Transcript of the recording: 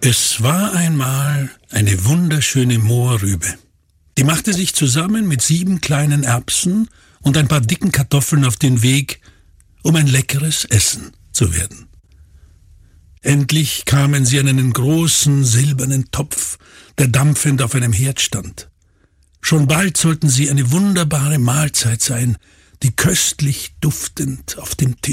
Es war einmal eine wunderschöne Mohrrübe. Die machte sich zusammen mit 7 kleinen Erbsen und ein paar dicken Kartoffeln auf den Weg, um ein leckeres Essen zu werden. Endlich kamen sie an einen großen silbernen Topf, der dampfend auf einem Herd stand. Schon bald sollten sie eine wunderbare Mahlzeit sein, die köstlich duftend auf dem Tisch